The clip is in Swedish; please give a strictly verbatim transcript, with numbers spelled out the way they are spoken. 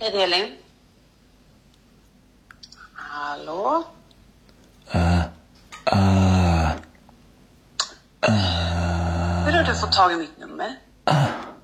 Hej, det är Elin. Hallå? Uh, uh, uh. Hur har du fått tag i mitt nummer?